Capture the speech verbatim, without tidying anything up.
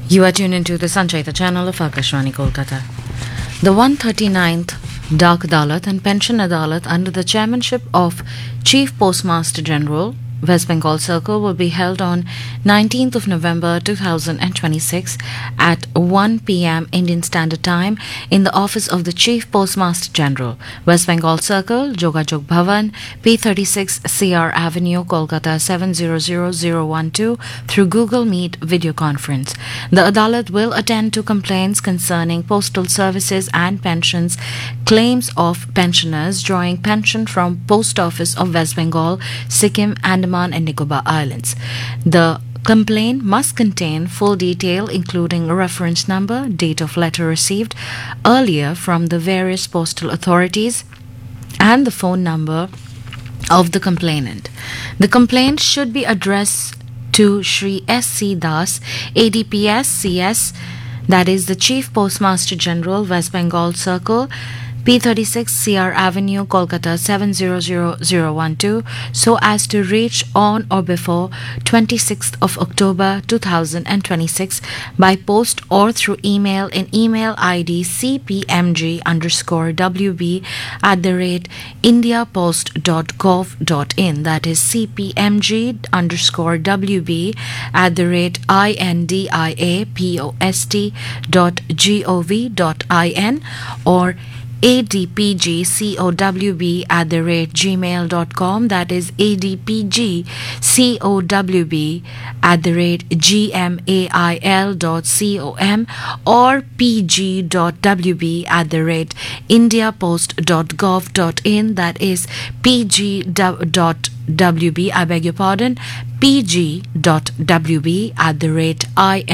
You are tuned into the Sanchayita channel of Akashvani Kolkata. The one hundred thirty-ninth Dak Adalat and Pension Adalat under the chairmanship of Chief Postmaster General, West Bengal Circle, will be held on nineteenth of November two thousand twenty-six at one p m Indian Standard Time in the office of the Chief Postmaster General, West Bengal Circle, Jogajog Bhavan, P thirty-six C R Avenue, Kolkata seven zero zero zero one two through Google Meet video conference. The Adalat will attend to complaints concerning postal services and pensions, claims of pensioners drawing pension from Post Office of West Bengal, Sikkim, and Andaman and Nicobar Islands. The complaint must contain full detail including a reference number, date of letter received earlier from the various postal authorities, and the phone number of the complainant. The complaint should be addressed to Shri S C Das, A D P S C S, that is the Chief Postmaster General, West Bengal Circle, P thirty-six C R Avenue, Kolkata seven zero zero zero one two, so as to reach on or before twenty-sixth of October two thousand twenty-six by post or through email in email I D cpmg underscore wb at the rate indiapost.gov.in, that is cpmg underscore wb at the rate indiapost dot gov dot in, or adpgcowb at the rate gmail dot com, that is adpgcowb at the rate gmail dot com, or pg.wb at the rate indiapost.gov.in, that is pg.wb, I beg your pardon, pg.wb at the rate I